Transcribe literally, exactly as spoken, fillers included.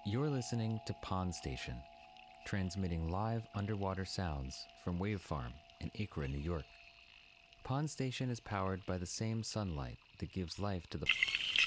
You're listening to Pond Station, transmitting live underwater sounds from Wave Farm in Acra, New York. Pond Station is powered by the same sunlight that gives life to the